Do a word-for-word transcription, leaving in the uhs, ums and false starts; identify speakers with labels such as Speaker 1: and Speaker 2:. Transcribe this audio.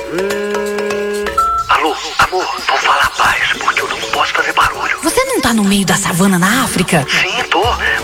Speaker 1: Alô, amor, vou falar baixo porque eu não posso fazer barulho.
Speaker 2: Você não tá no meio da savana na África?
Speaker 1: Sim, tô.